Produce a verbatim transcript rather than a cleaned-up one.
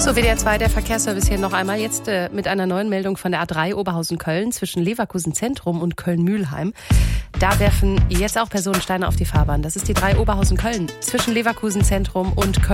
So, W D R zwei, der Verkehrsservice hier noch einmal. Jetzt äh, mit einer neuen Meldung von der A drei Oberhausen-Köln zwischen Leverkusen Zentrum und Köln-Mülheim. Da werfen jetzt auch Personensteine auf die Fahrbahn. Das ist die drei Oberhausen-Köln zwischen Leverkusen Zentrum und Köln.